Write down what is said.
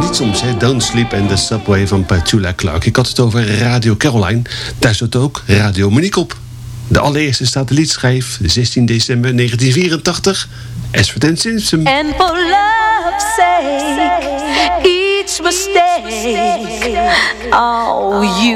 niet soms, hè? Don't Sleep in the Subway van Petula Clark. Ik had het over Radio Caroline. Daar zat ook Radio Monique op. De allereerste satellietschijf, 16 december 1984. Esfert & Simpson. And for love's sake, each mistake, oh, you